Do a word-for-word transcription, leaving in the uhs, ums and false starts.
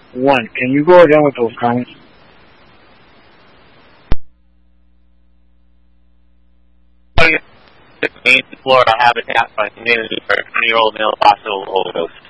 one. Can you go again with those comments? Florida habitat for community for a twenty-year-old male fossil overdose.